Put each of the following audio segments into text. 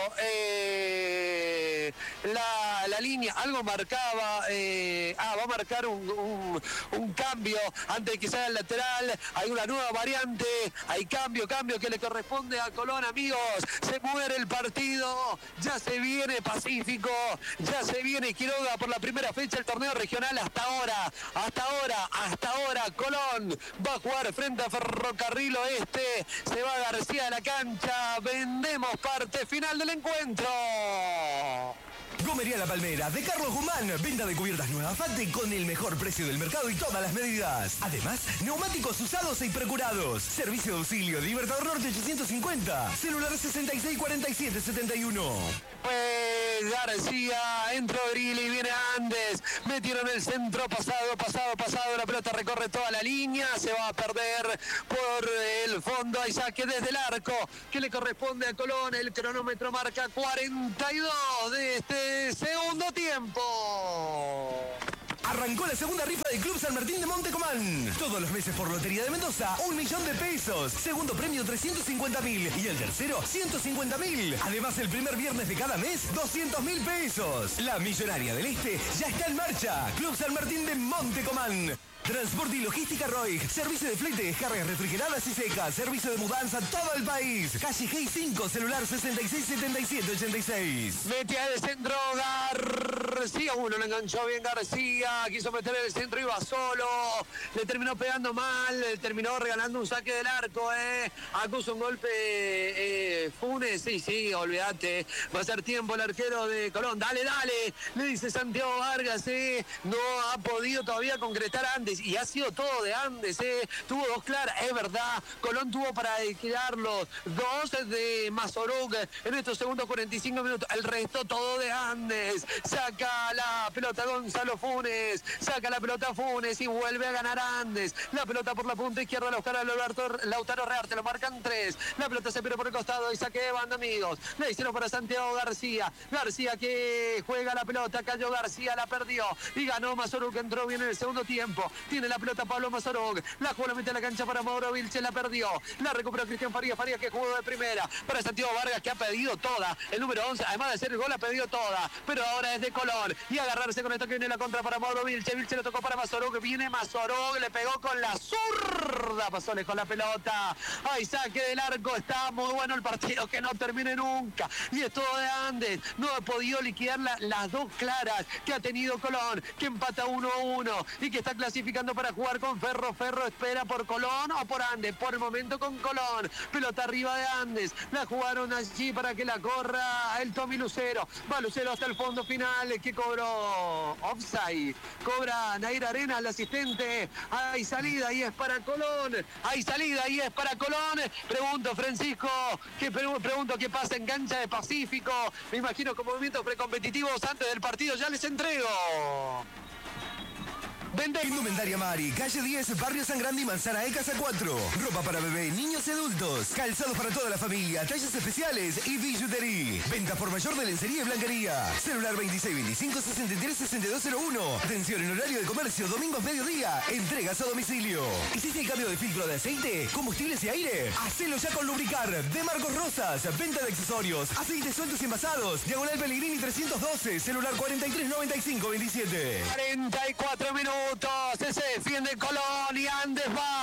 la línea, algo marcaba, va a marcar un cambio antes de que salga el lateral. Hay una nueva variante, hay cambio que le corresponde a Colón, amigos. Se muere el partido, ya se viene Pacífico, ya se viene Quiroga por la primera fecha del torneo regional. Hasta ahora Colón va a jugar frente a Ferrocarril Oeste. Se va García de la cancha, vendemos parte final del encuentro. Gomería La Palmera de Carlos Guzmán. Venta de cubiertas nuevas Fate con el mejor precio del mercado y todas las medidas. Además, neumáticos usados y precurados. Servicio de auxilio de Libertador Norte 850. Celular 664771. Pues García, entró Grilli, viene Andes. Metieron el centro, pasado. La pelota recorre toda la línea. Se va a perder por el fondo. Hay saque desde el arco que le corresponde a Colón. El cronómetro marca 42 de este segundo tiempo. Arrancó la segunda rifa del Club San Martín de Montecomán. Todos los meses por Lotería de Mendoza, 1.000.000 pesos. Segundo premio, 350.000. Y el tercero, 150.000. Además, el primer viernes de cada mes, 200.000 pesos. La Millonaria del Este ya está en marcha. Club San Martín de Montecomán. Transporte y logística Roig. Servicio de flete, descargas refrigeradas y secas. Servicio de mudanza a todo el país. Calle G5, celular 667786. Metía el centro García. Uno le enganchó bien García. Quiso meter el centro, iba solo. Le terminó pegando mal. Le terminó regalando un saque del arco. Acusa un golpe Funes. Sí, olvídate. Va a ser tiempo el arquero de Colón. Dale. Le dice Santiago Vargas. No ha podido todavía concretar antes. Y ha sido todo de Andes, tuvo dos claras, es verdad. Colón tuvo para liquidarlos, dos de Mazoruk en estos segundos 45 minutos. El resto todo de Andes. Saca la pelota Gonzalo Funes, y vuelve a ganar Andes. La pelota por la punta izquierda, la buscará Lautaro Rearte, lo marcan 3. La pelota se pierde por el costado y saque de banda, amigos. Le hicieron para Santiago García que juega la pelota, cayó García, la perdió y ganó Mazoruk, entró bien en el segundo tiempo. Tiene la pelota Pablo Mazorok. La jugó, la mete a la cancha para Mauro Vilche, la perdió. La recuperó Cristian Farías que jugó de primera. Para Santiago Vargas, que ha pedido toda. El número 11, además de ser el gol, ha pedido toda. Pero ahora es de Colón. Y agarrarse con esto que viene la contra para Mauro Vilche. Vilche le tocó para Mazorok. Viene Mazorok, le pegó con la zurda. Pasó lejos la pelota. Hay saque del arco. Está muy bueno el partido, que no termine nunca. Y es todo de Andes. No ha podido liquidar las dos claras que ha tenido Colón, que empata 1-1 y que está clasificando para jugar con Ferro. Ferro espera por Colón o por Andes. Por el momento con Colón. Pelota arriba de Andes. La jugaron allí para que la corra el Tommy Lucero. Va Lucero hasta el fondo final, que cobró offside. Cobra Nair Arenas, el asistente. Hay salida y es para Colón. Pregunto, Francisco, pregunto qué pasa en cancha de Pacífico. Me imagino con movimientos precompetitivos antes del partido. Ya les entrego. Indumentaria Mari, calle 10, barrio San Grande y Manzana E, casa 4. Ropa para bebé, niños y adultos. Calzados para toda la familia, tallas especiales y billutería. Venta por mayor de lencería y blanquería. Celular 2625-636201. Atención en horario de comercio, domingos mediodía. Entregas a domicilio. ¿Hiciste el cambio de filtro de aceite, combustibles y aire? Hacelo ya con Lubricar, de Marcos Rosas. Venta de accesorios, aceites sueltos y envasados. Diagonal Pellegrini 312, celular 439527. 44 minutos. Se defiende Colón y Andes va.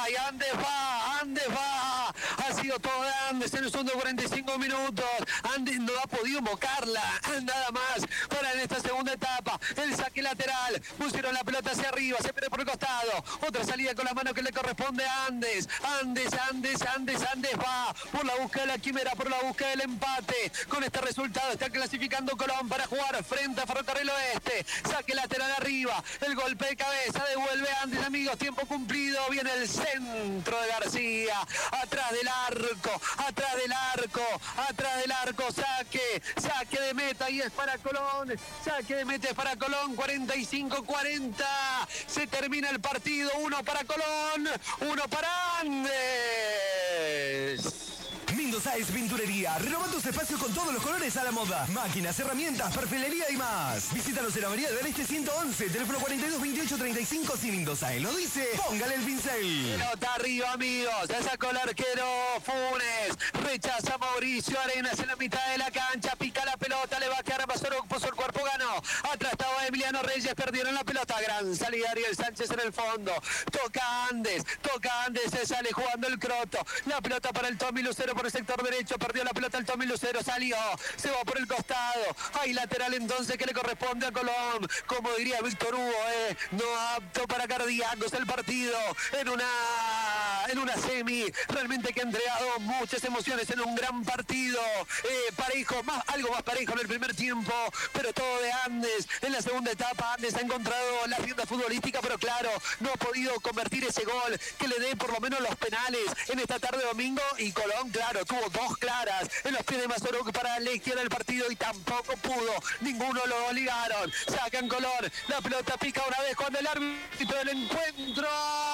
Ha sido todo de Andes en el segundo 45 minutos. Andes no ha podido invocarla, nada más para en esta segunda etapa. El saque lateral, pusieron la pelota hacia arriba, se pierde por el costado. Otra salida con la mano que le corresponde a Andes. Andes va por la búsqueda de la quimera, por la búsqueda del empate. Con este resultado está clasificando Colón para jugar frente a Ferrocarril Oeste. Saque lateral arriba, el golpe de cabeza, devuelve Andes, amigos, tiempo cumplido. Viene el centro de García, atrás del arco, saque de meta y es para Colón. 45-40. Se termina el partido, 1 para Colón, 1 para Andes. Mendoza es Pinturería. Renova tus espacios con todos los colores a la moda. Máquinas, herramientas, perfilería y más. Visítanos en Avenida del Este 111, teléfono 422835. Si Mendoza lo dice, póngale el pincel. Pelota arriba, amigos. Se sacó el arquero Funes. Rechaza Mauricio Arenas en la mitad de la cancha. Pica Luciano Reyes perdieron la pelota. Gran salida Ariel Sánchez en el fondo. Toca Andes, se sale jugando el Croto. La pelota para el Tommy Lucero por el sector derecho. Perdió la pelota el Tommy Lucero, salió, se va por el costado. Hay lateral entonces que le corresponde a Colón. Como diría Víctor Hugo, no apto para cardíacos el partido. En una semi realmente que ha entregado muchas emociones en un gran partido. Parejo, algo más parejo en el primer tiempo, pero todo de Andes. En la segunda etapa Andes ha encontrado la rienda futbolística, pero claro, no ha podido convertir ese gol que le dé por lo menos los penales en esta tarde de domingo. Y Colón, claro, tuvo dos claras en los pies de Mazoruk para la izquierda del partido y tampoco pudo, ninguno lo ligaron. Sacan Colón, la pelota pica una vez cuando el árbitro del encuentro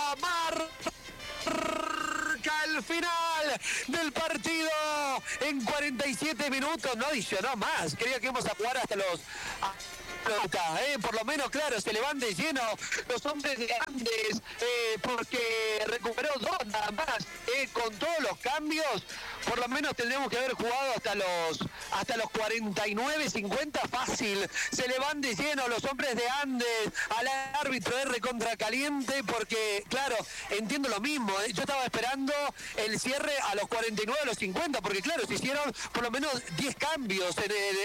marca el final del partido en 47 minutos, no adicionó más, creía que íbamos a jugar hasta los... por lo menos, claro, se le van de lleno los hombres de Andes, porque recuperó dos nada más, con todos los cambios, por lo menos tendremos que haber jugado hasta los 49, 50 fácil. Se le van de lleno los hombres de Andes al árbitro recontra caliente, porque claro, entiendo lo mismo, yo estaba esperando el cierre a los 49, a los 50, porque claro, se hicieron por lo menos 10 cambios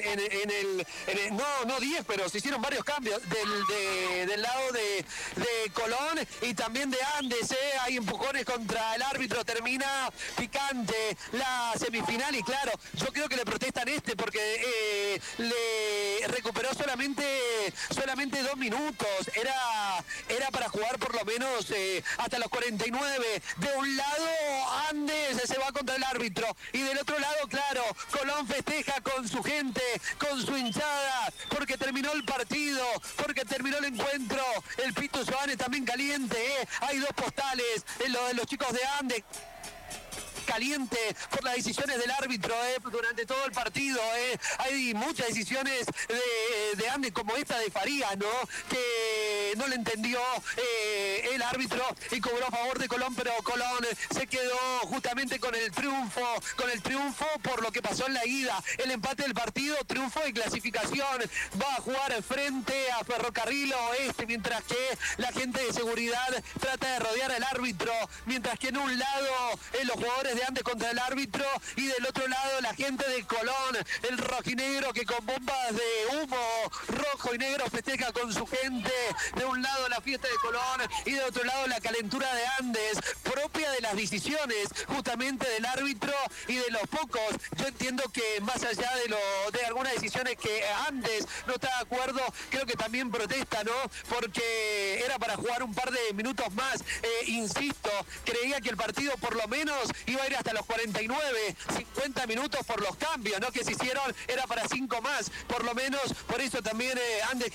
no 10, pero se hicieron varios cambios del lado de Colón y también de Andes. Hay empujones contra el árbitro, termina picante la semifinal y claro, yo creo que le protestan porque le recuperó solamente 2 minutos. Era para jugar por lo menos hasta los 49. De un lado Andes se va contra el árbitro y del otro lado, claro, Colón festeja con su gente, con su hinchada, porque terminó el partido, porque terminó el encuentro. El Pito Soane también caliente, hay dos postales, lo de los chicos de Andes, caliente por las decisiones del árbitro durante todo el partido. Hay muchas decisiones de Andes, como esta de Farías, ¿no? Que no le entendió el árbitro y cobró a favor de Colón, pero Colón se quedó justamente con el triunfo por lo que pasó en la ida. El empate del partido, triunfo y clasificación. Va a jugar frente a Ferrocarril Oeste, mientras que la gente de seguridad trata de rodear al árbitro, mientras que en un lado los jugadores de Andes contra el árbitro y del otro lado la gente de Colón, el rojinegro que con bombas de humo rojo y negro festeja con su gente. De un lado la fiesta de Colón y de otro lado la calentura de Andes, propia de las decisiones justamente del árbitro y de los pocos. Yo entiendo que más allá de algunas decisiones que Andes no está de acuerdo, creo que también protesta, ¿no? Porque era para jugar un par de minutos más. Insisto, creía que el partido por lo menos iba a ir hasta los 49, 50 minutos por los cambios, ¿no? Que se hicieron, era para 5 más, por lo menos. Por eso también Andes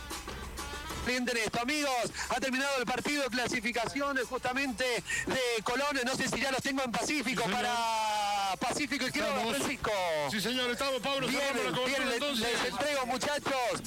en esto, amigos, ha terminado el partido de clasificación justamente de Colón. No sé si ya los tengo en Pacífico, sí, para Pacífico y Quiroga, Francisco. Sí, señor, estamos, Pablo, bien, cerramos la cobertura, entonces. Les entrego, muchachos.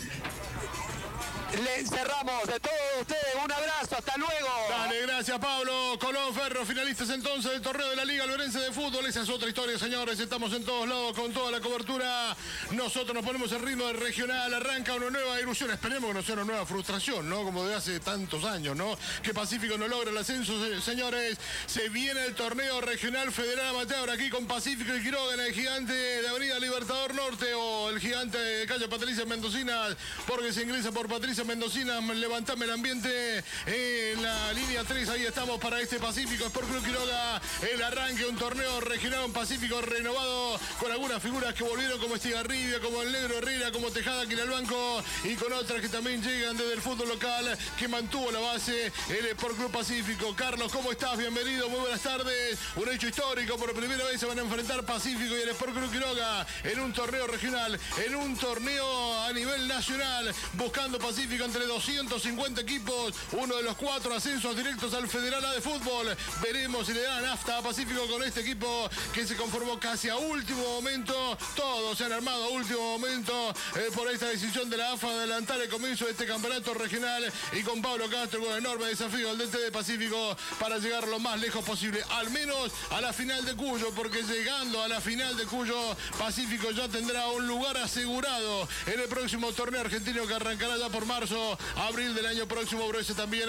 Le cerramos de todos ustedes. Un abrazo, hasta luego. Dale, gracias, Pablo. Colón, Ferro, finalistas entonces del torneo de la Liga Alberense de Fútbol. Esa es otra historia, señores. Estamos en todos lados con toda la cobertura. Nosotros nos ponemos el ritmo del regional. Arranca una nueva ilusión. Esperemos que no sea una nueva frustración, ¿no? Como de hace tantos años, ¿no? Que Pacífico no logra el ascenso, señores. Se viene el torneo regional federal amateur aquí con Pacífico y Quiroga en el gigante de Avenida Libertador Norte o el gigante de calle Patricia Mendocina, porque se ingresa por Patricia Mendocina. Levantame el ambiente en la línea 3, ahí estamos para este Pacífico Sport Club Quiroga, el arranque de un torneo regional en Pacífico renovado con algunas figuras que volvieron como Estigarribia, como el Negro Herrera, como Tejada aquí en el banco y con otras que también llegan desde el fútbol local que mantuvo la base el Sport Club Pacífico. Carlos, ¿cómo estás? Bienvenido, muy buenas tardes. Un hecho histórico, por primera vez se van a enfrentar Pacífico y el Sport Club Quiroga en un torneo regional, en un torneo a nivel nacional, buscando Pacífico entre 250 equipos, uno de los 4 ascensos directos al Federal A de Fútbol. Veremos si le dan nafta a Pacífico con este equipo que se conformó casi a último momento. Todos se han armado a último momento por esta decisión de la AFA de adelantar el comienzo de este campeonato regional y con Pablo Castro con enorme desafío al DT de Pacífico para llegar lo más lejos posible, al menos a la final de Cuyo, porque llegando a la final de Cuyo, Pacífico ya tendrá un lugar asegurado en el próximo torneo argentino que arrancará ya por marzo marzo, abril del año próximo, pero esa también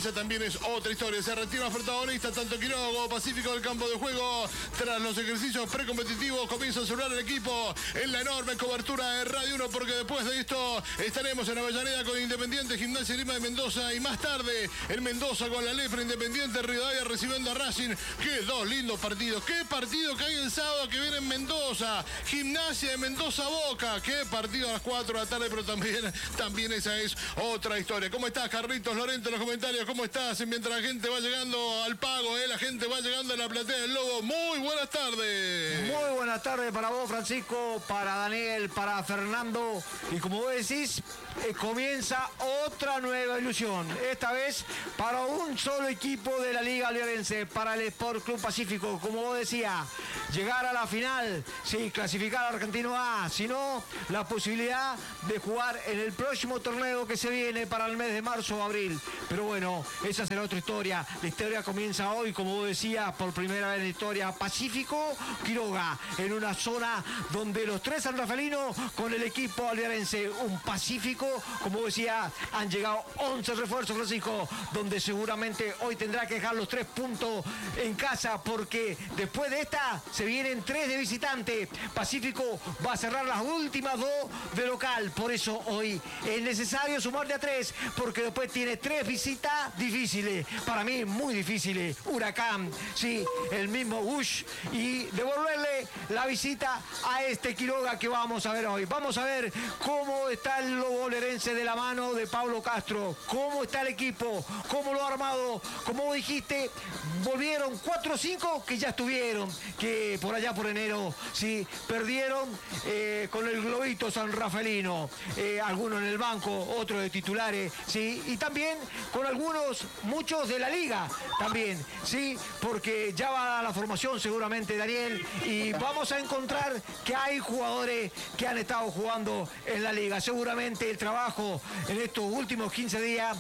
es otra historia. Se retiran los protagonistas, tanto Quiroga como Pacífico del campo de juego. Tras los ejercicios precompetitivos, comienza a celular el equipo en la enorme cobertura de Radio 1, porque después de esto estaremos en Avellaneda con Independiente, Gimnasia Lima de Mendoza, y más tarde en Mendoza con la Lepre, Independiente, Rivadavia recibiendo a Racing. Qué dos lindos partidos. Qué partido que hay el sábado que viene en Mendoza. Gimnasia de Mendoza Boca. Qué partido a las 4 de la tarde, pero también esa es otra historia. ¿Cómo estás, Carlitos Lorente, en los comentarios? ¿Cómo estás? Mientras la gente va llegando al pago, la gente va llegando a la platea del Lobo. Muy buenas tardes. Muy buenas tardes para vos, Francisco, para Daniel, para Fernando. Y como vos decís, comienza otra nueva ilusión. Esta vez para un solo equipo de la Liga Alverense, para el Sport Club Pacífico. Como vos decías, llegar a la final, sí, clasificar al Argentino A, sino la posibilidad de jugar en el próximo torneo que se viene para el mes de marzo o abril. Pero bueno, esa será otra historia. La historia comienza hoy, como vos decías, por primera vez en la historia, Pacífico Quiroga, en una zona donde los tres sanrafalinos con el equipo alverense, un Pacífico, como decía, han llegado 11 refuerzos, Francisco, donde seguramente hoy tendrá que dejar los 3 puntos en casa, porque después de esta se vienen 3 de visitante. Pacífico va a cerrar las últimas 2 de local, por eso hoy es necesario sumarle a 3, porque después tiene 3 visitas difíciles, para mí muy difíciles. Huracán, sí, el mismo Bush, y devolverle la visita a este Quiroga que vamos a ver hoy. Vamos a ver cómo está el Lobo Lerense de la mano de Pablo Castro, cómo está el equipo, cómo lo ha armado. Como dijiste, volvieron 4 o 5 que ya estuvieron, que por allá por enero, sí, perdieron con el globito sanrafaelino, algunos en el banco, otros de titulares, sí, y también con muchos de la liga también, sí, porque ya va a la formación seguramente Daniel, y vamos a encontrar que hay jugadores que han estado jugando en la liga. Seguramente el trabajo en estos últimos 15 días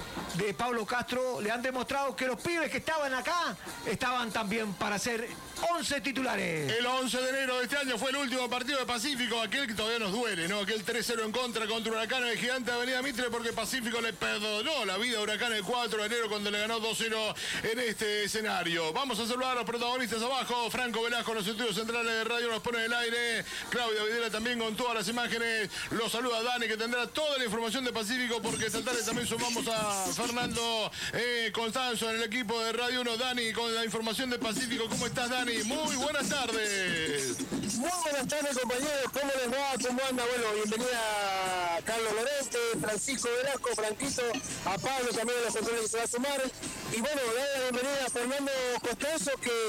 de Pablo Castro le han demostrado que los pibes que estaban acá estaban también para ser 11 titulares. El 11 de enero de este año fue el último partido de Pacífico, aquel que todavía nos duele, ¿no? Aquel 3-0 en contra Huracán en el gigante de Avenida Mitre, porque Pacífico le perdonó la vida a Huracán el 4 de enero cuando le ganó 2-0 en este escenario. Vamos a saludar a los protagonistas abajo. Franco Velasco, los estudios centrales de radio, nos pone en el aire. Claudia Videla también con todas las imágenes. Los saluda Dani, que tendrá toda la información de Pacífico, porque esta tarde también sumamos a Fernando Constanzo en el equipo de Radio 1. Dani, con la información de Pacífico. ¿Cómo estás, Dani? Muy buenas tardes. Muy buenas tardes, compañeros. ¿Cómo les va? ¿Cómo anda? Bueno, bienvenida a Carlos Lorente, Francisco Velasco, Franquito, a Pablo también de los controles que se va a sumar. Y bueno, darle la bienvenida a Fernando Constanzo,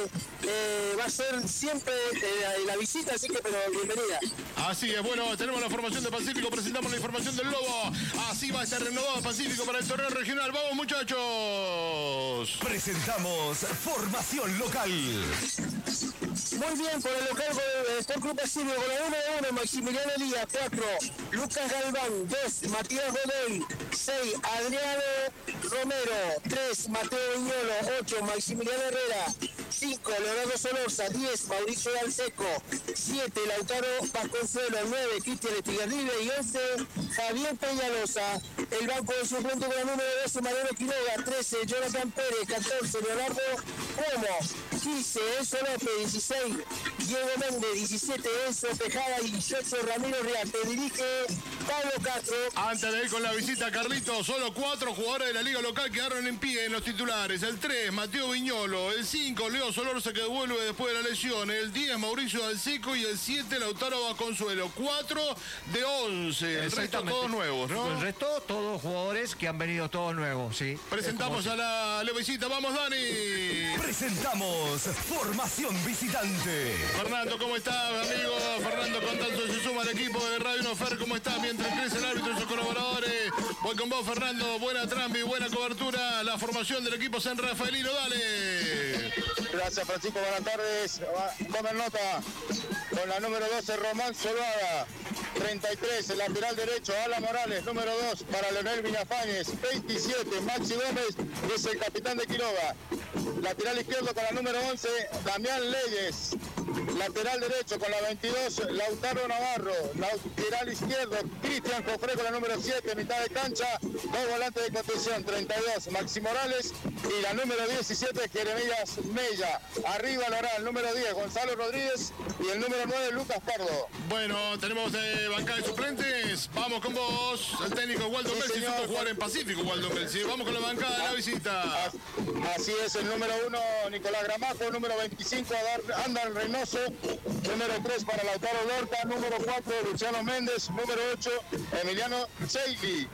que va a ser siempre la visita, así que pero bienvenida. Así es, bueno, tenemos la formación de Pacífico, presentamos la información del Lobo. Así va a estar renovado Pacífico para el torneo regional. ¡Vamos, muchachos! Presentamos formación local. Muy bien, por el local del Sport Club Pacífico, con la 1-1, Maximiliano Díaz, 4, Lucas Galván, 2, Matías Godoy, 6, Adriano Romero, 3, Mateo Viñolo, 8, Maximiliano Herrera, 5, Leonardo Solorza, 10, Mauricio Dalseco, 7, Lautaro Vasconcelos, 9, Cristian Estigarribe y 11, Javier Peñalosa. El banco de suplente con la número 12, Mariano Quiroga, 13, Jonathan Pérez, 14, Leonardo Cuomo, 15, Enzo López, 16, Diego Méndez, 17, Enzo Tejada y 18, Ramiro Riarte. Dirige Pablo Castro. Antes de ir con la visita, Carlito, solo 4 jugadores de la liga local quedaron en pie en los titulares. El 3, Mateo Viñolo. El 5, Leo Solorza, que vuelve después de la lesión. El 10, Mauricio Dalseco. Y el 7, Lautaro Vasconcelos. 4 de 11. El resto todos nuevos, ¿no? El resto todos jugadores que han venido todos nuevos, sí. Presentamos a la visita. ¡Vamos, Dani! Presentamos formación visitante. Fernando, ¿cómo estás, amigo? Fernando Constanzo se suma al equipo de Radio Nofer. ¿Cómo estás? Mientras crece el árbitro y sus colaboradores. Voy con vos, Fernando. Buena trampi, buena cobertura. La formación del equipo San Rafaelino. Dale. Gracias, Francisco. Buenas tardes. Tomen nota. Con la número 12, Román Solvada. 33, el lateral derecho, Alan Morales. Número 2, para Leonel Villafañez. 27, Maxi Gómez, que es el capitán de Quiroga. Lateral izquierdo con la número 11, Damián Leyes. Lateral derecho con la 22, Lautaro Navarro. Lateral izquierdo, Cristian Cofré con la número 7, mitad de cancha. Dos volantes de contención, 32, Maxi Morales. Y la número 17, Jeremías Mella. Arriba lo hará el número 10, Gonzalo Rodríguez. Y el número 9, Lucas Pardo. Bueno, tenemos bancada de suplentes. Vamos con vos, el técnico Waldo Melzi. Supo jugar en Pacífico, Waldo Melzi. Vamos con la bancada de la visita. Así es, el número 1, Nicolás Gramajo. Número 25, Andal Reynoso. Número 3 para Lautaro Lorca. Número 4, Luciano Méndez. Número 8, Emiliano Cheili.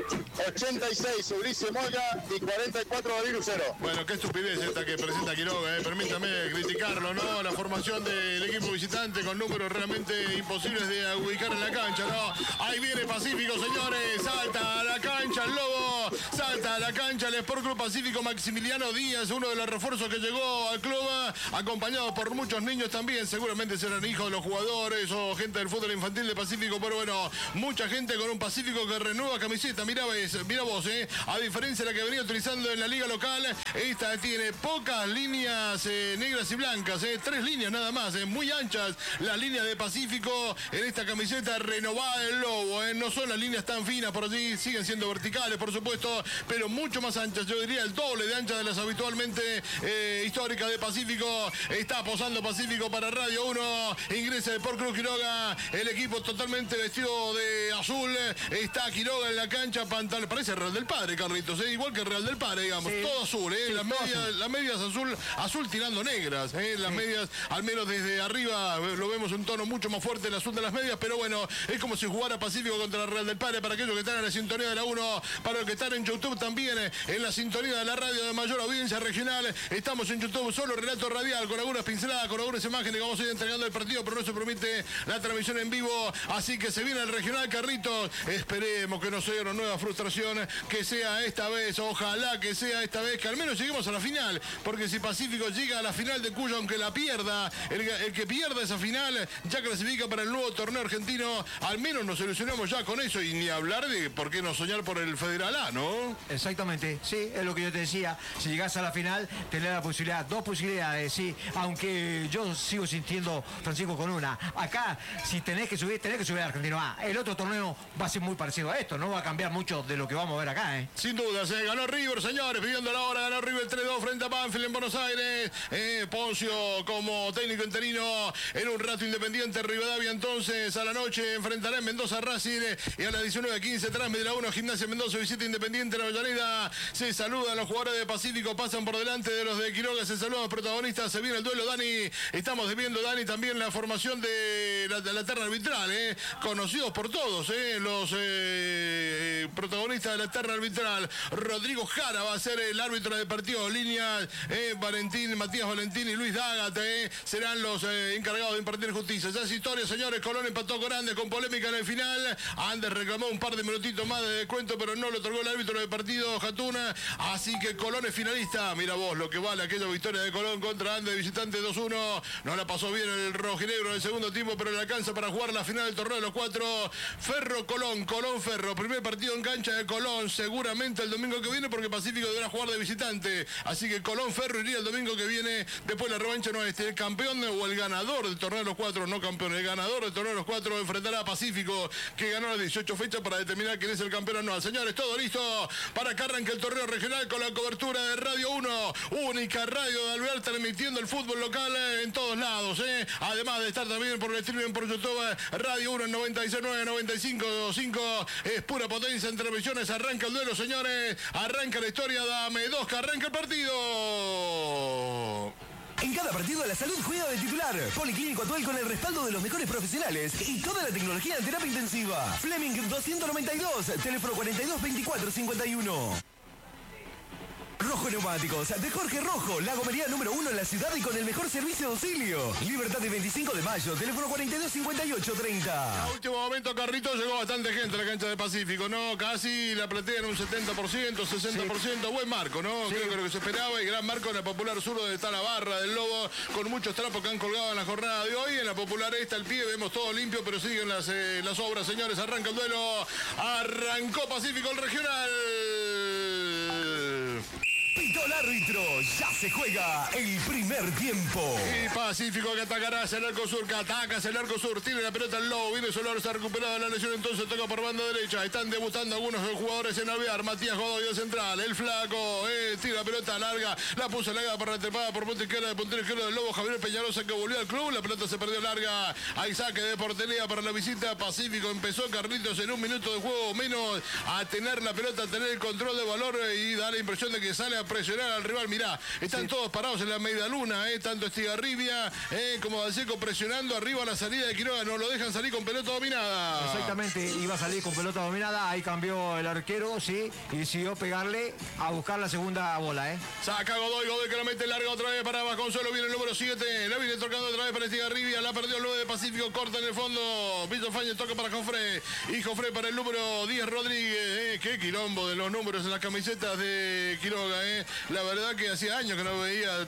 86, Ulises Moya. Y 44, David Lucero. Bueno, qué estupidez esta que presenta Quiroga, permítame criticarlo, ¿no? La formación del equipo visitante con números realmente imposibles de ubicar en la cancha, ¿no? Ahí viene Pacífico, señores. Salta a la cancha el Lobo. Salta a la cancha el Sport Club Pacífico. Maximiliano Díaz, uno de los refuerzos que llegó al club, acompañado por muchos niños también. Seguramente serán hijos de los jugadores o gente del fútbol infantil de Pacífico, pero bueno, mucha gente con un Pacífico que renueva camiseta. Mira vos, a diferencia de la que venía utilizando en la liga local, esta tiene pocas líneas negras y blancas, 3 líneas nada más, muy anchas las líneas de Pacífico en esta camiseta renovada del Lobo. No son las líneas tan finas por allí, siguen siendo verticales por supuesto, pero mucho más anchas, yo diría el doble de anchas de las habitualmente históricas de Pacífico. Está posando Pacífico para Radio 1, ingresa de por Cruz Quiroga, el equipo totalmente vestido de azul. Está Quiroga en la cancha, pantalón, parece Real del Padre, Carlitos, igual que Real del Padre, digamos, sí. Todo azul, sí, las medias azul tirando negras, las medias, al menos desde arriba lo vemos un tono mucho más fuerte el azul de las medias, pero bueno, es como si jugara Pacífico contra la Real del Padre. Para aquellos que están en la sintonía de la 1, para los que están en YouTube también, en la sintonía de la radio de mayor audiencia regional, estamos en YouTube, solo relato radial, con algunas pinceladas, con algunas imágenes que vamos a ir entregando el partido, pero no se permite la transmisión en vivo, así que se viene el regional, Carlitos. Esperemos que no sea una nueva frustración, que sea esta vez, ojalá que sea esta vez, que al menos lleguemos a la final, porque si Pacífico llega a la final de Cuyo, aunque la pierda, el que pierda esa final ya clasifica para el nuevo torneo argentino. Al menos nos ilusionamos ya con eso, y ni hablar de por qué no soñar por el Federal A, ¿no? Exactamente, sí, es lo que yo te decía. Si llegás a la final, tenés la posibilidad, 2 posibilidades, sí, aunque yo sigo sintiendo, Francisco, con una. Acá, si tenés que subir al Argentino A. El otro torneo va a ser muy parecido a esto, no va a cambiar mucho de lo que vamos a ver acá, Sin duda, se ganó River, señores, pidiendo la hora, ganó River 3-2 frente a Banfield en Buenos Aires. Poncio como técnico interino, en un rato Independiente Rivadavia, entonces a la noche enfrentará en Mendoza Racing, y a las 19:15 Transmi de la 1, Gimnasia Mendoza visita Independiente en Avellaneda. Se saludan los jugadores de Pacífico, pasan por delante de los de Quiroga, se saludan los protagonistas, se viene el duelo, Dani. Estamos viendo, Dani, también la formación de la terna arbitral, conocidos por todos, los protagonistas de la terna arbitral. Rodrigo Jara va a ser el árbitro de partido, líneas Matías Valentín y Luis Dágate serán los encargados de impartir justicia. Ya es historia, señores. Colón empató con Andes con polémica en el final. Andes reclamó un par de minutitos más de descuento, pero no lo otorgó el árbitro de partido, Jatuna. Así que Colón es finalista. Mira vos lo que vale aquella victoria de Colón contra Andes, visitante 2-1. No la pasó bien el rojinegro en el segundo tiempo, pero le alcanza para jugar la final del torneo de los 4. Ferro Colón, Colón Ferro. Primer partido en cancha de Colón, seguramente el domingo que viene, porque Pacífico deberá jugar de visitante. Así que Colón Ferro iría el domingo que viene. Después la revancha no es el campeón o el ganador del torneo de los 4, no campeón, el ganador del torneo de los 4 enfrentará a Pacífico, que ganó las 18 fechas para determinar quién es el campeón anual. Señores, todo listo para que arranque el torneo regional con la cobertura de Radio 1, única radio de Alvear, transmitiendo el fútbol local en todos lados, además de estar también por el streaming por YouTube. Radio 1 en 96.9, 95.5, es pura potencia en transmisiones. Arranca el duelo, señores, arranca la historia, dame 2, que arranca el partido. En cada partido la salud juega de titular. Policlínico Atuel con el respaldo de los mejores profesionales y toda la tecnología en terapia intensiva. Fleming 292, teléfono 422451. Rojo Neumáticos, de Jorge Rojo, la gomería número 1 en la ciudad y con el mejor servicio de auxilio. Libertad de 25 de mayo, teléfono 425830. A último momento, Carrito, llegó bastante gente a la cancha de Pacífico, ¿no? Casi la platea en un 70%, 60%, sí. Buen marco, ¿no? Sí. Creo que lo que se esperaba, y gran marco en la Popular Sur, donde está la barra del Lobo, con muchos trapos que han colgado en la jornada de hoy. En la Popular esta, al pie, vemos todo limpio, pero siguen las obras, señores. Arranca el duelo, arrancó Pacífico el regional. Pitó el árbitro. Ya se juega el primer tiempo. Y Pacífico que atacará hacia el arco sur, que ataca hacia el arco sur, tiene la pelota el Lobo, viene Solor, se ha recuperado la lesión, entonces toca por banda derecha. Están debutando algunos jugadores en Alvear. Matías Godoy de central, el flaco, tira la pelota larga, la puso larga para trepada por punta izquierda, de puntero izquierdo del Lobo, Javier Peñalosa, que volvió al club, la pelota se perdió larga. Hay saque de portería para la visita. Pacífico empezó Carlitos en un minuto de juego menos a tener la pelota, a tener el control de valor y da la impresión de que sale a presionar al rival. Mirá, están todos parados en la media luna, tanto Estigarribia como Dalseco presionando arriba a la salida de Quiroga, no lo dejan salir con pelota dominada. Exactamente, iba a salir con pelota dominada, ahí cambió el arquero, sí, y decidió pegarle a buscar la segunda bola, Saca Godoy que la mete larga otra vez para Vasconcelos, viene el número 7, la viene tocando otra vez para Estigarribia, la perdió el 9 de Pacífico, corta en el fondo, Vito Fañez toca para Jofré, y Jofré para el número 10 Rodríguez, qué quilombo de los números en las camisetas de Quiroga, la verdad que hacía años que no veía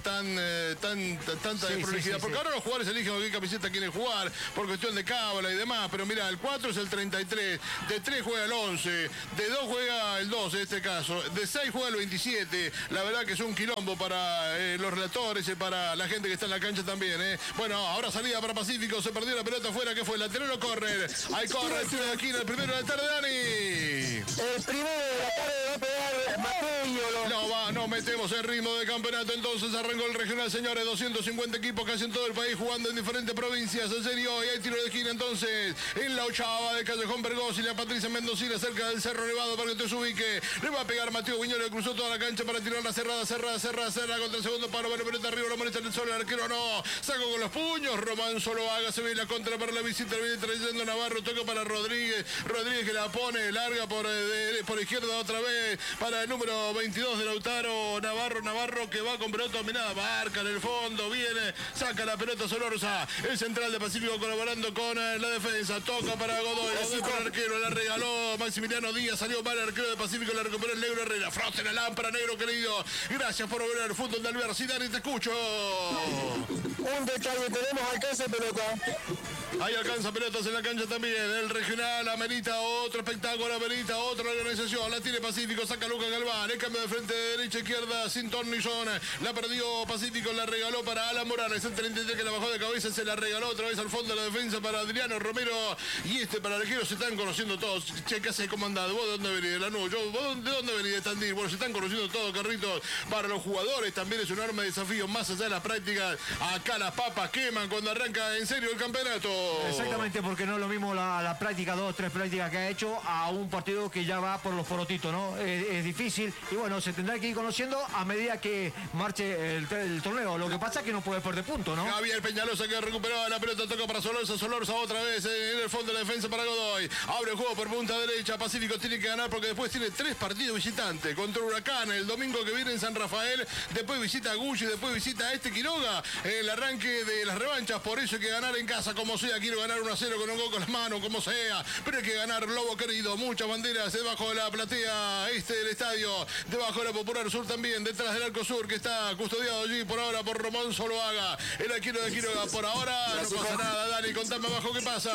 tanta desprolijidad, porque ahora los jugadores eligen qué camiseta quieren jugar, por cuestión de cábala y demás, pero mira, el 4 es el 33, de 3 juega el 11, de 2 juega el 12 en este caso, de 6 juega el 27, la verdad que es un quilombo para los relatores y para la gente que está en la cancha también, Bueno, ahora salida para Pacífico, se perdió la pelota afuera, ¿qué fue? ¿Lateral o córner? Hay córner, tiro de esquina, el primero de la tarde, Dani. El primero de la tarde va a pegar Mateo. No metemos el ritmo de campeonato, entonces arrancó el regional, señores, 250 equipos casi en todo el país jugando en diferentes provincias, en serio, y hay tiro de esquina entonces en la ochava de Callejón Bergoz y la Patricia Mendocina cerca del Cerro Nevado para que te ubique, le va a pegar Mateo Viñolo, cruzó toda la cancha para tirar la cerrada contra el segundo palo, bueno, pelota arriba, lo molesta el sol, el arquero no, sacó con los puños, Román Soloaga, se ve la contra para la visita, viene trayendo Navarro, toca para Rodríguez que la pone larga por izquierda otra vez para el número 22 de Lautaro, Navarro que va con pelota dominada, marca en el fondo, viene, saca la pelota Solorza, el central de Pacífico colaborando con la defensa, toca para Godoy para el arquero, la regaló Maximiliano Díaz, salió mal el arquero de Pacífico, la recuperó el Negro Herrera, frote la lámpara, Negro querido, gracias por ver el fútbol de Alvear, Zidane, te escucho. Un detalle, tenemos alcance de pelota. Ahí alcanza pelotas en la cancha también. El regional amerita otro espectáculo, amerita otra organización. La tiene Pacífico, saca Lucas Galván. El cambio de frente de derecha a izquierda sin Tornillón. La perdió Pacífico, la regaló para Alan Morales. El 33 que la bajó de cabeza, se la regaló otra vez al fondo de la defensa para Adriano Romero. Y para el arquero se están conociendo todos. Che, ¿qué hace comandado? ¿Vos de dónde venís? De Lanús. ¿Vos de dónde venís? De Tandil. Bueno, se están conociendo todos, Carritos. Para los jugadores también es un arma de desafío. Más allá de las prácticas, acá las papas queman cuando arranca en serio el campeonato. Exactamente, porque no es lo mismo la práctica, 2 o 3 prácticas que ha hecho a un partido que ya va por los porotitos, ¿no? Es difícil y bueno, se tendrá que ir conociendo a medida que marche el torneo. Lo que pasa es que no puede perder puntos, ¿no? Javier Peñalosa que recuperaba la pelota, toca para Solorza otra vez en el fondo de la defensa para Godoy. Abre el juego por punta derecha, Pacífico tiene que ganar porque después tiene 3 partidos visitantes contra Huracán el domingo que viene en San Rafael, después visita a Gulli, después visita a Quiroga, el arranque de las revanchas, por eso hay que ganar en casa como sea, quiero ganar 1-0 con un gol con las manos, como sea, pero hay que ganar, Lobo querido, muchas banderas debajo de la platea del estadio, debajo de la Popular Sur también, detrás del Arco Sur que está custodiado allí por ahora por Román Soloaga, el arquero de Quiroga, por ahora no pasa nada, Dani, contame abajo qué pasa.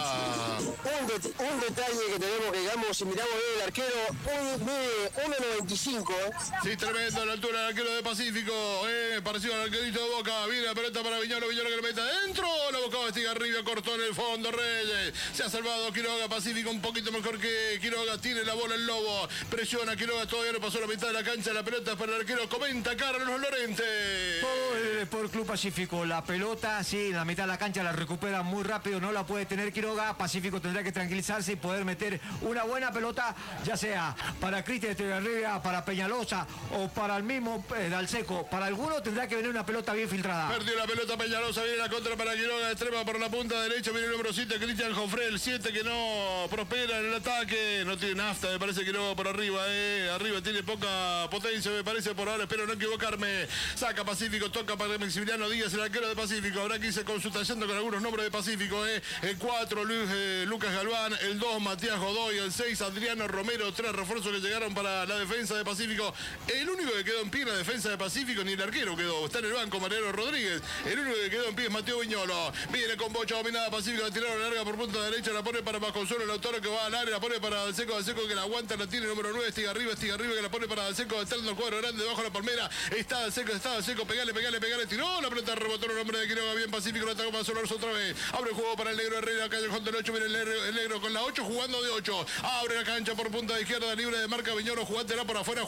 Un detalle que tenemos que, digamos, si miramos bien el arquero, mide 1.95, Sí, tremendo la altura del arquero de Pacífico, parecido al arquerito de Boca, viene la pelota para Viñolo que le mete adentro, la buscaba Estigarribia, cortó en el fondo Reyes, se ha salvado Quiroga, Pacífico un poquito mejor que Quiroga, tiene la bola el Lobo, presiona Quiroga, todavía no pasó la mitad de la cancha, la pelota es para el arquero, comenta Carlos Lorente. Todo el Sport Club Pacífico, la pelota, sí, en la mitad de la cancha la recupera muy rápido, no la puede tener Quiroga, Pacífico tendrá que tranquilizarse y poder meter una buena pelota, ya sea para Cristian Estigarribia, para Peñalosa o para el mismo Dalseco, para alguno tendrá que venir una pelota bien filtrada. Perdió la pelota Peñalosa, viene la contra para Quiroga, extrema por la punta derecha, viene el número 7, Cristian Jofré, el 7 que no prospera en el ataque, no tiene nafta, me parece que no por arriba, arriba tiene poca potencia, me parece por ahora, espero no equivocarme, saca Pacífico, toca para Maximiliano Díaz, el arquero de Pacífico. Habrá que irse consultando con algunos nombres de Pacífico. El 4, Lucas Galván. El 2, Matías Godoy. El 6, Adriano Romero. 3 refuerzos que llegaron para la defensa de Pacífico. El único que quedó en pie en la defensa de Pacífico, ni el arquero quedó. Está en el banco Mariano Rodríguez. El único que quedó en pie es Mateo Viñolo. Viene con bocha dominada Pacífico. La tiraron larga por punta derecha. La pone para Vasconsuelo. El autor que va al área. La pone para Dalseco que la aguanta. La tiene número 9. Estiga arriba que la pone para Dalseco. Está en el cuadro grande debajo de la palmera. Está Dalseco. Pegale. Tiró. La pelota rebotó el hombre de Quiroga. Bien Pacífico. La ataca para Solorzo otra vez. Abre el juego para el negro Herrera. Callejón del 8. Viene el negro con la 8 jugando de 8. Abre la cancha por punta de izquierda. Libre de marca Viñolo. Jugátela por afuera.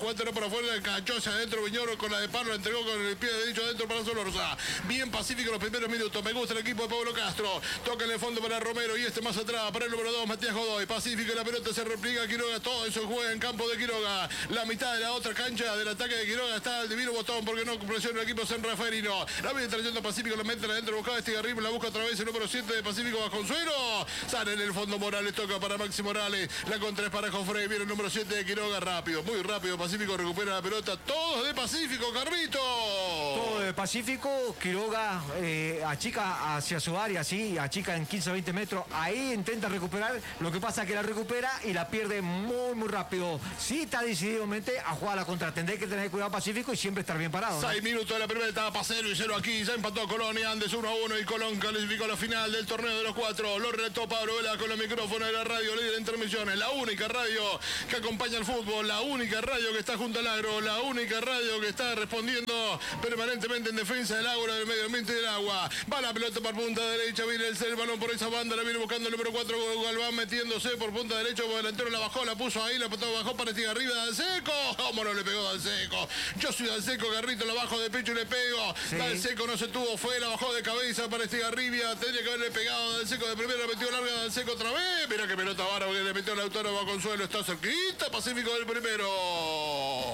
Cachó hacia adentro. Viñolo con la de Pablo. La entregó con el pie derecho adentro para Solorza. Bien Pacífico los primeros minutos. Me gusta el equipo de Pablo Castro. Toca en el fondo para Romero. Y más atrás para el número 2. Matías Godoy. Pacífico. La pelota se repliega. Quiroga. Todo eso juega en campo de Quiroga. La mitad de la otra cancha del ataque de Quiroga está el divino botón porque no presiona el equipo San Rafaelino. La viene trayendo Pacífico. La meten adentro. Buscaba Estigarribia. La busca otra vez el número 7 de Pacífico Vasconsuelo. Sale en el fondo Morales. Toca para Maxi Morales. La contra es para Jofrey. Viene el número 7 de Quiroga. Rápido. Muy rápido. Pacífico recupera la pelota. Todos de Pacífico, Carrito. Todo de Pacífico. Quiroga achica hacia su área, sí, achica en 15-20 metros. Ahí intenta recuperar. Lo que pasa es que la recupera y la pierde muy rápido. Sí está decididamente a jugar a la contra. Tendré que tener cuidado Pacífico y siempre estar bien parado, ¿no? 6 minutos de la primera etapa, 0-0 aquí. Ya empató Colón y Andes 1-1 y Colón clasificó a la final del torneo de los 4. Lo relató Pablo Vela con los micrófonos de la radio líder en transmisiones. La única radio que acompaña al fútbol, la única radio que está junto al agro, la única radio que está respondiendo permanentemente en defensa del agua, del medio ambiente y del agua. Va la pelota por punta derecha, viene el balón por esa banda, la viene buscando el número 4, Galván metiéndose por punta derecha, por delantero la bajó, la puso ahí, la bajó para Estiga arriba, Dalseco. ¿Cómo no le pegó Dalseco? Yo soy Dalseco, Garrito, la bajo de pecho y le pego. Sí. Dalseco no se tuvo, fue, la bajó de cabeza para Estigarribia, tendría que haberle pegado a Dalseco de primera, metió larga Dalseco otra vez. Mira que pelota vara porque le metió el autónomo a Consuelo, está cerquita, Pacífico del primero.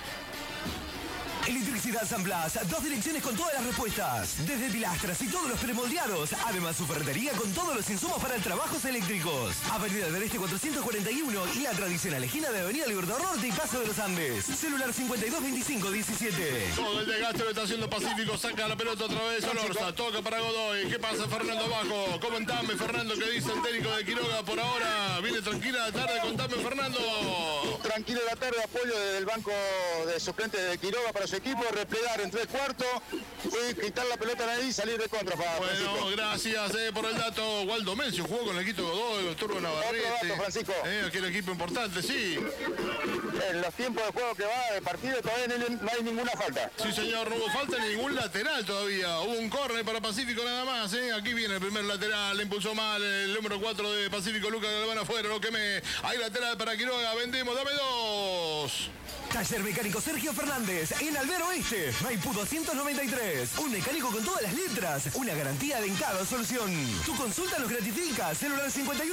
Electricidad San Blas, 2 direcciones con todas las respuestas, desde pilastras y todos los premoldeados, además su ferretería con todos los insumos para trabajos eléctricos. Avenida del Este 441 y la tradicional esquina de Avenida Libertador Norte y Paso de los Andes. Celular 522517. Todo el desgaste lo está haciendo Pacífico, saca la pelota otra vez Solorza, toca para Godoy. ¿Qué pasa Fernando abajo? Comentame Fernando, ¿qué dice el técnico de Quiroga por ahora? Viene tranquila la tarde, contame Fernando. Tranquila la tarde, apoyo desde el banco de suplentes de Quiroga para su equipo, replegar en 3/4 y quitar la pelota ahí y salir de contra para Bueno, Francisco. gracias por el dato. Waldo Mencio jugó con el equipo de Godoy, Turbo Navarrete. Otro dato, Francisco. Aquel equipo importante, sí. En los tiempos de juego que va de partido todavía no hay ninguna falta. Sí, señor, no hubo falta ni ningún lateral todavía. Hubo un córner para Pacífico nada más. Aquí viene el primer lateral, le impulsó mal el número 4 de Pacífico, Lucas Galván afuera, lo quemé. Hay lateral para Quiroga, vendemos, dame 2. Taller Mecánico Sergio Fernández, en Albero Oeste, Maipú 293. Un mecánico con todas las letras, una garantía de en cada solución. Tu consulta nos gratifica, celular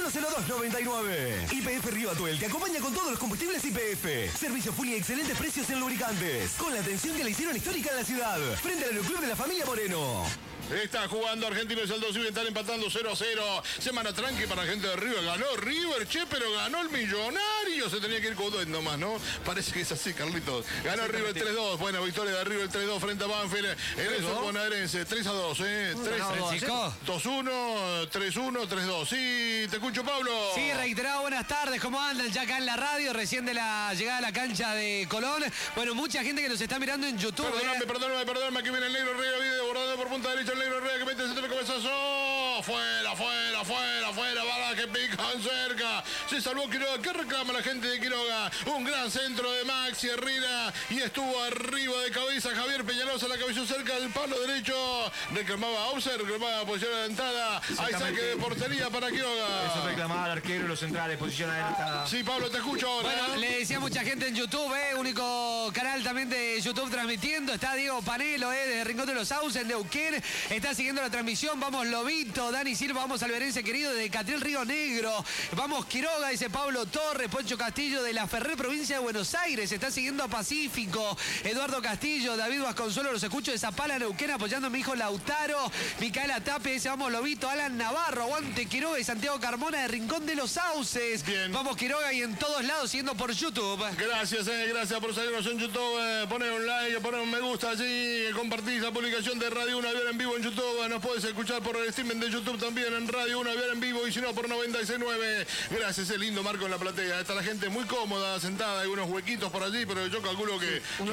510299. YPF Río Atuel te acompaña con todos los combustibles YPF. Servicio full y excelentes precios en lubricantes. Con la atención que le hicieron histórica en la ciudad. Frente al Aeroclub de la Familia Moreno. Está jugando Argentinos y Aldo Civi, están empatando 0-0. Semana tranqui para la gente de River. Ganó River, pero ganó el Millonario. Se tenía que ir con dos nomás, ¿no? Parece que es así, Carlitos. Ganó River 3-2. Buena victoria de River 3-2 frente a Banfield. En el bonaerense. 3-2, 2-1, 3-1, 3-2. Sí, te escucho, Pablo. Sí, reiterado, buenas tardes. ¿Cómo andan? Ya acá en la radio, recién de la llegada a la cancha de Colón. Bueno, mucha gente que nos está mirando en YouTube. Perdóname. Aquí viene el negro Herrera, video bordado por punta derecha. El negro Herrera que mete el centro de cabezazo. Fuera. Bala que pican cerca. Se salvó Quiroga. ¿Qué reclama la gente de Quiroga? Un gran centro de Maxi Herrera. Y estuvo arriba de cabeza Javier Peñalosa. La cabezó cerca del palo derecho. Reclamaba Auser, reclamaba posición adelantada. Hay saque de portería para Quiroga. Eso reclamaba al arquero y los centrales, posición adelantada. Sí, Pablo, te escucho ahora. Bueno, le decía mucha gente en YouTube, único canal también de YouTube transmitiendo. Está Diego Panelo, de Rincón de los Sauces, de Uquén. Está siguiendo la transmisión. Vamos Lobito, Dani Silva, vamos Alberense querido, de Catriel Río Negro. Vamos Quiroga, dice Pablo Torres, Poncho Castillo de la Ferrer, provincia de Buenos Aires. Está siguiendo a Pacífico. Eduardo Castillo, David Vasconsuelo, los escucho de Zapala, Neuquén, apoyando a mi hijo Lautaro. Micaela Tape, dice vamos Lobito. Alan Navarro, aguante Quiroga y Santiago Carmona de Rincón de los Sauces. Bien. Vamos Quiroga y en todos lados, siguiendo por YouTube. Gracias por seguirnos en YouTube. Poner un like, poner un me gusta allí, compartir la publicación de Radio 1 Aviar en vivo en YouTube. Nos puedes escuchar por el streaming de YouTube también en Radio 1 Aviar en vivo y si no por 96.9. Gracias, es lindo marco en la platea. Está la gente muy cómoda, sentada, hay unos huequitos por allí, pero yo calculo que... Un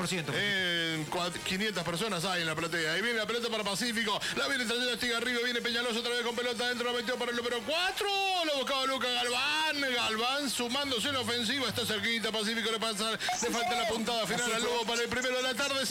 80%. 500 personas hay en la platea. Ahí viene la pelota para Pacífico. La viene trayendo Estigarribia, viene Peñaloso otra vez con pelota adentro, la metió para el número 4. Lo buscaba Lucas Galván. Galván sumándose en la ofensiva. Está cerquita, Pacífico le falta la puntada final al Lobo para el primero de la tarde,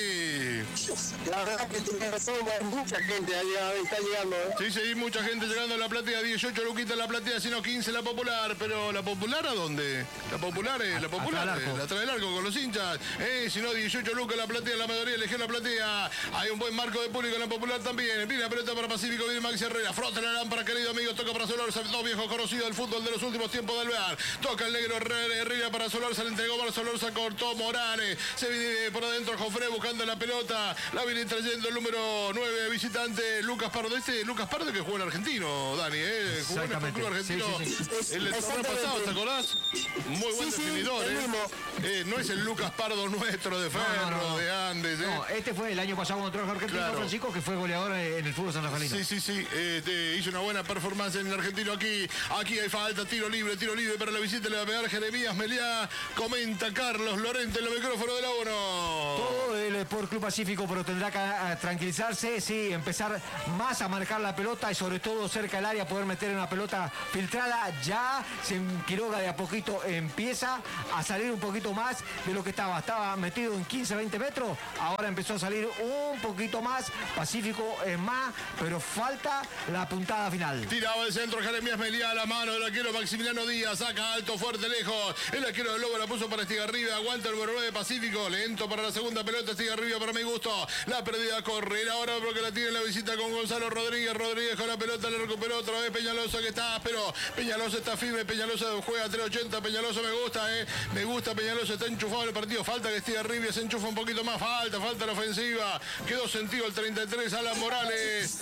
sí. La verdad que tiene razón, mucha gente está llegando. Sí, mucha gente llegando a la platea. 18 luquitas en la platea, sino 15 la popular. Pero ¿la popular a dónde? La popular es la popular. La trae el arco con los hinchas. Si no, 18 lucas en la platea, la mayoría eligió la platea. Hay un buen marco de público en la popular también. Viene la pelota para Pacífico, viene Maxi Herrera. Frota la lámpara, querido amigo. Toca para Solorza, dos viejos conocidos del fútbol de los últimos tiempos del Alvear. Toca el negro Herrera para Solorza, le entregó para Solorza, cortó Morales. Se viene por adentro Jofré buscando la pelota. La viene trayendo el número 9 visitante, Lucas Pardo. Lucas Pardo que juega en argentino, Dani, jugó en el club argentino. Sí. El torneo pasado, ¿te acordás? Muy buen definidor, no es el Lucas Pardo nuestro de Ferro, de Andes. No, este fue el año pasado cuando trajo Argentino, claro. Francisco, que fue goleador en el fútbol sanrafaelino. Sí. Hizo una buena performance en el argentino aquí. Aquí hay falta, tiro libre para la visita. Le va a pegar Jeremías Meliá. Comenta Carlos Lorente en los micrófonos del abono. Todo el Sport Club Pacífico, pero tendrá que tranquilizarse, sí, empezar más a marcar la pelota y sobre todo cerca del área poder meter una pelota filtrada. Ya Quiroga de a poquito empieza a salir un poquito más de lo que estaba metido en 15-20 metros, ahora empezó a salir un poquito más. Pacífico es más, pero falta la puntada final. Tiraba el centro Jeremías Meliá a la mano del arquero Maximiliano Díaz, saca alto, fuerte, lejos. El arquero del Lobo la puso para Estigarribia, aguanta el número 9 de Pacífico, lento para la segunda pelota Estigarribia para mi gusto. La perdida a correr ahora porque la tiene la visita con Gonzalo Rodríguez. Rodríguez con la pelota, la recuperó otra vez Peñalosa que está, pero Peñalosa está firme, Peñalosa juega 3.80, Peñalosa me gusta, Peñalosa está enchufado en el partido, falta que Estigarribia se enchufa un poquito más, falta la ofensiva, quedó sentido el 33 Alan Morales,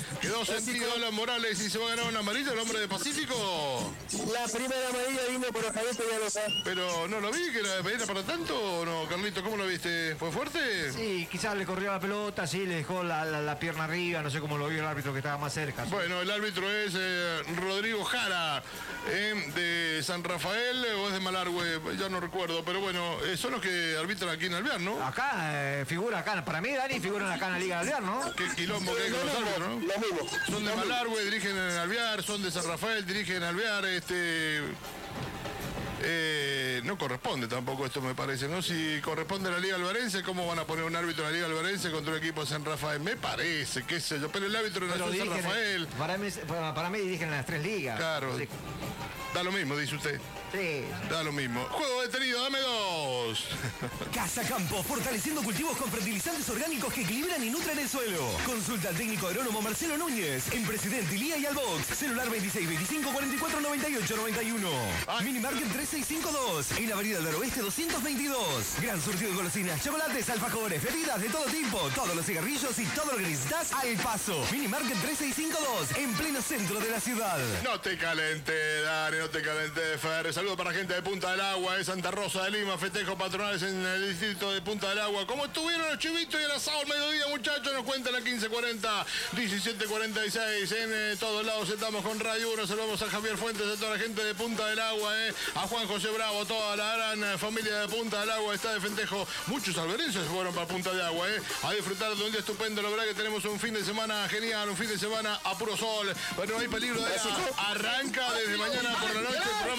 y se va a ganar una amarilla el hombre de Pacífico. La primera amarilla vino por Javier Peñalosa. Pero no lo vi, que era para tanto o no, Carlito, ¿cómo lo viste? ¿Fue fuerte? Sí, quizás le corrió la pelota, sí, le dejó la pierna arriba, no sé cómo lo vio el árbitro que estaba más cerca. ¿Sí? Bueno, el árbitro es Rodrigo Jara, de San Rafael o es de Malargüe, ya no recuerdo, pero bueno, son los que arbitran aquí en Alvear, ¿no? Acá figura acá, para mí Dani figuran acá en la Liga de Alvear, ¿no? Qué quilombo que hay con los árbitros, ¿no? Lo mismo. Son de Malargüe, dirigen en Alvear, son de San Rafael, dirigen en Alvear, no corresponde tampoco esto, me parece, ¿no? Si corresponde a la Liga Alvarense, ¿cómo van a poner un árbitro en la Liga Alvarense contra un equipo de San Rafael? Me parece, qué sé yo, pero el árbitro nació en San Rafael. Para mí dirigen en las tres ligas. Claro. Sí. Da lo mismo, dice usted. Sí. Da lo mismo. Juego detenido, dame 2. Casa Campo, fortaleciendo cultivos con fertilizantes orgánicos que equilibran y nutren el suelo. Consulta al técnico agrónomo Marcelo Núñez en Presidente Ilía y Albox. Celular 26 25 44 98 91. Minimarket 3652 en la Avenida del Oeste 222. Gran surtido de golosinas, chocolates, alfajores, bebidas de todo tipo, todos los cigarrillos y todo lo que necesitas al paso. Minimarket 3652 en pleno centro de la ciudad. No te calentes, Dani, no te calentes, Fer. Saludos para la gente de Punta del Agua, de Santa Rosa de Lima, festejos patronales en el distrito de Punta del Agua. ¿Cómo estuvieron los chivitos y el asado al mediodía, muchachos? Nos cuentan a 15:40, 17:46. En todos lados estamos con Radio 1. Saludamos a Javier Fuentes, a toda la gente de Punta del Agua, a Juan José Bravo, toda la gran familia de Punta del Agua está de festejo. Muchos alberenses fueron para Punta del Agua, a disfrutar de un día estupendo. La verdad que tenemos un fin de semana genial, un fin de semana a puro sol. Bueno, no hay peligro de arranca desde mañana por la noche el programa de Alerta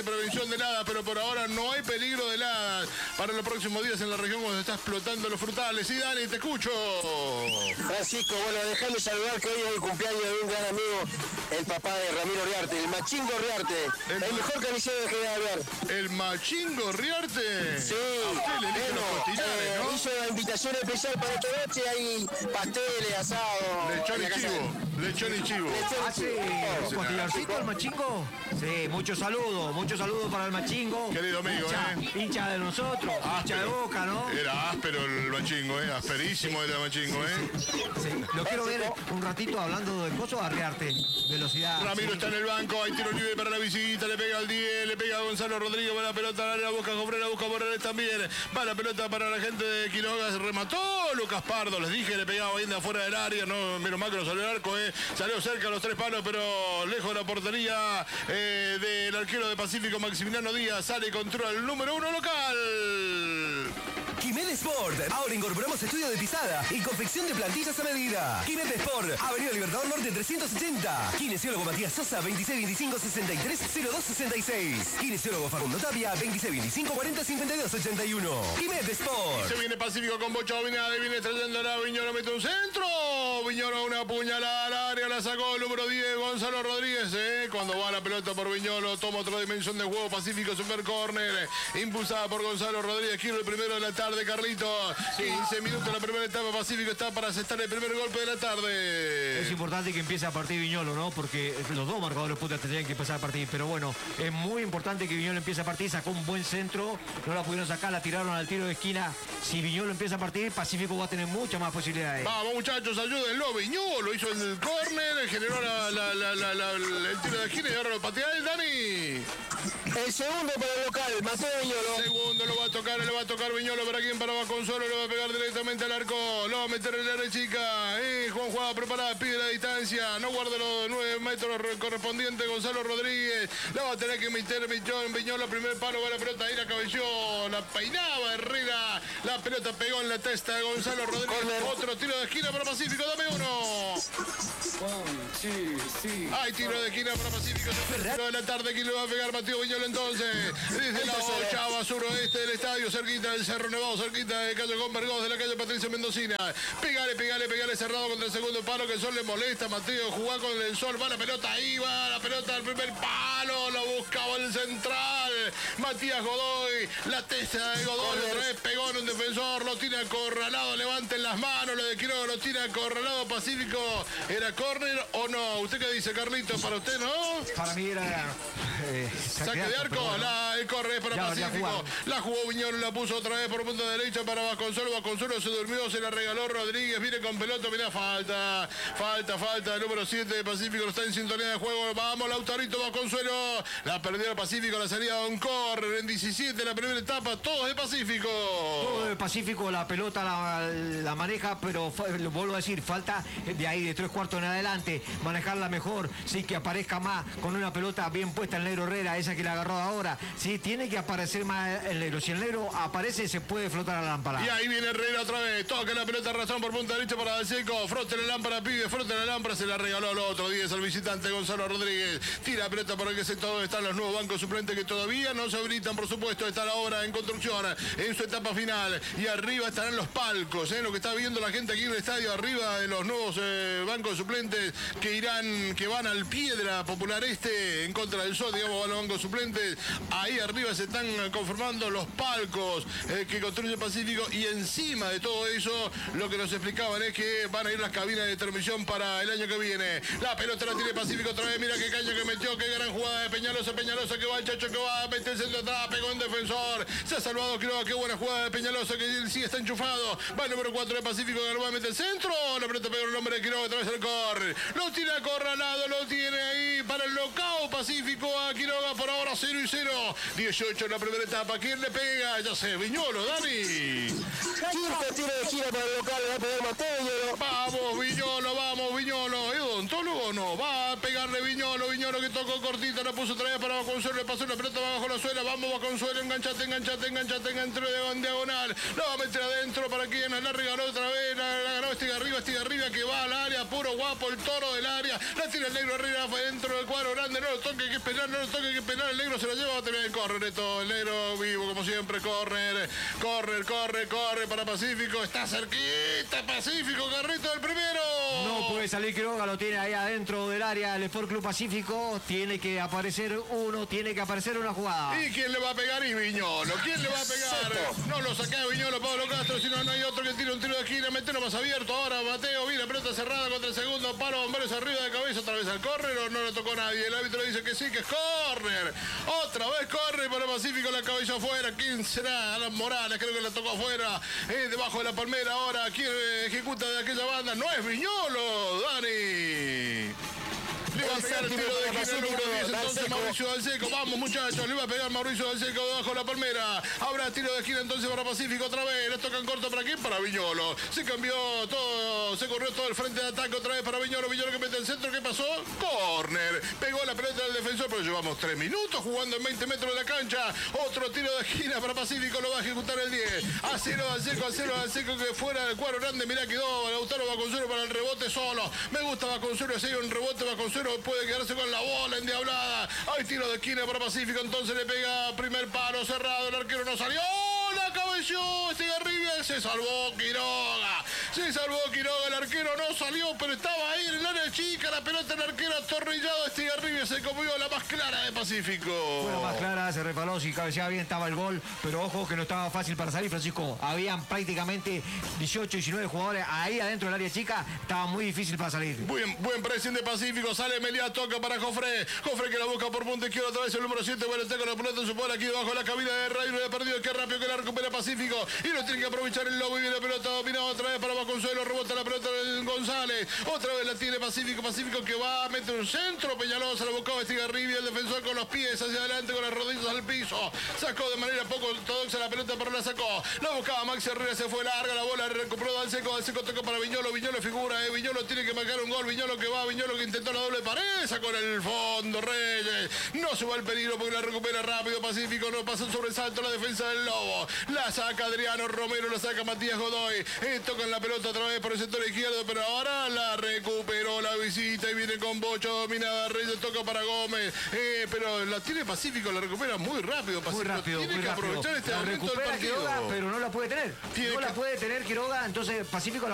y prevención de heladas, pero por ahora no hay peligro de heladas para los próximos días en la región donde está explotando los frutales. Sí, Dani, te escucho. Francisco, bueno, déjame saludar que hoy es el cumpleaños de un gran amigo, el papá de Ramiro Riarte, el Machingo Riarte, el mejor carnicero de General Alvear. ¿El Machingo Riarte? Sí, a usted le eligen los costillares, ¿no? Hizo una invitación especial para esta noche, hay pasteles, asados. Lechón y chivo. Lechón y chivo. Sí, costillarcito al Machingo. Sí, muchos saludos para el Machingo. Querido amigo, hincha de nosotros, hincha de Boca, ¿no? Era áspero el Machingo, asperísimo era el Machingo, Sí. Lo quiero ver un ratito hablando de cosas, Arriarte, velocidad. Ramiro está en el banco, hay tiro libre para la visita, le pega al 10, le pega a Gonzalo Rodríguez, va la pelota, la busca Jofrera, busca Morales también, va la pelota para la gente de Quiroga, se remató Lucas Pardo, les dije, le pegaba bien de afuera del área, no, menos mal que no salió el arco, salió cerca a los 3 palos, pero lejos de la portería del arquero de Pacífico, Maximiliano Díaz, sale y controla el número 1 local. Quimet Sport. Ahora incorporamos estudio de pisada y confección de plantillas a medida. Quimet Sport. Avenida Libertador Norte 380. Kinesiólogo Matías Sosa 2625-630266. Kinesiólogo Facundo Tapia 2625-405281. Quimet Sport. Se viene Pacífico con Bocha Dominada y viene trayéndola. Viñolo mete un centro. Viñolo una puñalada al área. La sacó el número 10 Gonzalo Rodríguez. Cuando va la pelota por Viñolo toma otra dimensión de juego. Pacífico Super Corner. Impulsada por Gonzalo Rodríguez. Quiero el primero de la tarde. Carlito, 15 minutos la primera etapa, Pacífico está para asestar el primer golpe de la tarde. Es importante que empiece a partir Viñolo, ¿no? Porque los dos marcadores putas tendrían que empezar a partir, pero bueno, es muy importante que Viñolo empiece a partir, sacó un buen centro, no la pudieron sacar, la tiraron al tiro de esquina. Si Viñolo empieza a partir, Pacífico va a tener muchas más posibilidades. Vamos muchachos, ayúdenlo, Viñolo hizo el córner, generó el tiro de esquina y ahora lo patea el Dani. El segundo para el local, Mateo Viñolo. Segundo lo va a tocar Viñolo. ¿Para quién? Para Vasconsuelo. Le va a pegar directamente al arco. Lo va a meter en la área chica. Juan jugada preparada. Pide la distancia. No guarda los 9 metros correspondientes. Gonzalo Rodríguez. La va a tener que meter Viñolo. Primer palo. Va la pelota. Ahí la cabeceó. La peinaba Herrera. La pelota pegó en la testa de Gonzalo Rodríguez. Corner. Otro tiro de esquina para Pacífico. Dame uno. Hay tiro de esquina para Pacífico. Tiro de la tarde. ¿Quién le va a pegar? Mateo Viñolo entonces. Desde la 8 suroeste del estadio. Cerquita del Cerro Nevado. Cerquita de calle Convergós, de la calle Patricia Mendocina. Pegale cerrado contra el segundo palo, que el sol le molesta. Mateo jugá con el sol, va la pelota ahí, va la pelota al primer palo, la buscaba el central. Matías Godoy, la testa de Godoy, otra vez pegó en un defensor, lo tiene acorralado, levanten las manos, lo de Quiroga lo tiene acorralado. Pacífico, ¿era córner o no? ¿Usted qué dice, Carlito? Para usted, ¿no? Para mí era saque de arco, bueno. El corre para Pacífico. La jugó Viñolo, la puso otra vez por punta derecha para Vasconsuelo. Vasconsuelo se durmió, se la regaló Rodríguez. Viene con pelota, mira, falta. El número 7 de Pacífico está en sintonía de juego. Vamos, Lautarito Vasconsuelo. La perdió el Pacífico, la salida de un correr en 17, la primera etapa. Todo de Pacífico. Todo de Pacífico, la pelota la maneja, pero lo vuelvo a decir, falta de ahí, de 3/4 en adelante, manejarla mejor. Sí, que aparezca más con una pelota bien puesta el negro Herrera, esa que la agarró ahora. Sí, tiene que aparecer más el negro. Si el negro aparece, se puede flotar a la lámpara. Y ahí viene Herrera otra vez. Toca la pelota razón por punta derecha para Dalseco. Frote la lámpara, pibe. Frote la lámpara. Se la regaló al otro 10 al visitante Gonzalo Rodríguez. Tira la pelota por el que sector están los nuevos bancos suplentes que todavía no se habilitan, por supuesto. Está la obra en construcción en su etapa final. Y arriba estarán los palcos. Lo que está viendo la gente aquí en el estadio. Arriba de los nuevos bancos suplentes que van al Piedra Popular en contra del Sol, digamos, a los bancos suplentes. Ahí arriba se están conformando los palcos que construye Pacífico, y encima de todo eso lo que nos explicaban es que van a ir las cabinas de transmisión para el año que viene. La pelota la tiene Pacífico otra vez, mira qué caña que metió, qué gran jugada de Peñalosa que va el Chacho, que va a meter el centro atrás, pegó en defensor, se ha salvado Quiroga, qué buena jugada de Peñalosa, que él sí está enchufado, va el número 4 de Pacífico, que va a meter el centro, la pelota pegó el hombre de Quiroga, otra vez el corre, lo tiene acorralado, lo tiene ahí para el locao Pacífico a Quiroga, por ahora 0-0, 18 en la primera etapa, ¿quién le pega? Ya sé, Viñolo, Dani. Quinto tiro de gira para el local, va a pegar Mateo Viñolo. Vamos Viñolo, ¿es odontólogo o no? Va a pegarle Viñolo. Viñolo que tocó cortita, la puso otra vez para Vasconcelos, le pasó la pelota bajo la suela, vamos Vasconcelos, enganchate, entró de diagonal, la va a meter adentro para quien la regaló otra vez, la ganó Estigarribia que va al área, puro guapo, el toro del área, la tira el negro arriba, fue dentro del cuadro grande, no lo toque que pelar, el negro se lo lleva, va a terminar el córner, el negro vivo como siempre, corre para Pacífico, está cerquita Pacífico, Carrito del primero. No puede salir Quiroga, lo tiene ahí adentro del área el Sport Club Pacífico, tiene que aparecer una jugada. ¿Y quién le va a pegar? Y Viñolo, ¿quién le va a pegar? No lo saqué a Viñolo, Pablo Castro, sino no hay otro que tire un tiro de esquina, metelo más abierto ahora, Mateo, viene pelota cerrada contra el segundo palo, Bomberos arriba de cabeza, otra vez al córner, o no le tocó nadie, el árbitro dice que sí, que es córner, otra vez córner para Pacífico, la cabeza afuera, ¿quién será? Alan Morales, creo que la tocó afuera, debajo de la palmera ahora, ¿quién ejecuta de aquella banda? No es Viñolo, Dani. Le va a pegar el tiro de esquina el número 10, entonces Mauricio Dalseco. Vamos muchachos, le va a pegar Mauricio Dalseco debajo de la palmera. Habrá tiro de esquina entonces para Pacífico otra vez. Le tocan corto para quién, para Viñolo. Se cambió todo, se corrió todo el frente de ataque otra vez para Viñolo. Viñolo que mete el centro, ¿qué pasó? Córner. Pegó la pelota del defensor, pero llevamos 3 minutos jugando en 20 metros de la cancha. Otro tiro de esquina para Pacífico, lo va a ejecutar el 10. A cero Dalseco que fuera del cuadro grande. Mirá, quedó Lautaro Vasconcelos para el rebote solo. Me gusta Vasconcelos, si hay un rebote Vasconcelos puede quedarse con la bola endiablada. Hay tiro de esquina para Pacífico, entonces le pega primer palo cerrado, el arquero no salió, la cabeció Estigarribia, se salvó Quiroga, el arquero no salió, pero estaba ahí en el área chica, la pelota del arquero atornillado, Estigarribia se comió la más clara de Pacífico. Bueno, más clara, se resbaló, si cabeceaba bien estaba el gol, pero ojo que no estaba fácil para salir, Francisco, habían prácticamente 18, 19 jugadores ahí adentro del área chica, estaba muy difícil para salir. Buen presión de Pacífico, sale Meliá, toca para Jofre que la busca por punta izquierda, otra vez el número 7, bueno, está con la pelota en su bola aquí debajo de la cabina de Radio, le ha perdido, qué rápido que la recupera Pacífico, y lo tiene que aprovechar el Lobo, y viene la pelota dominada otra vez para Vasconcelos, rebota la pelota del González, otra vez la tiene Pacífico que va a meter un centro, Peñalosa, la buscaba Estigarribia, el defensor con los pies hacia adelante, con las rodillas al piso, sacó de manera poco ortodoxa la pelota, pero la sacó, la buscaba Maxi Herrera, se fue larga, la bola recuperó Dalseco toca para Viñolo figura, Viñolo tiene que marcar un gol, Viñolo que intentó la doble pared, sacó en el fondo Reyes, no se va el peligro porque la recupera rápido Pacífico, no pasa un sobresalto la defensa del Lobo, la saca Adriano Romero, la saca Matías Godoy, tocan la pelota otra vez por el sector izquierdo, pero ahora la recuperó la visita y viene con Bocha dominada, Reyes toca para Gómez, pero la tiene Pacífico, la recupera muy rápido Pacífico, muy rápido, tiene que aprovechar este la momento del partido. Quiroga, pero no la puede tener, no la puede tener Quiroga, entonces Pacífico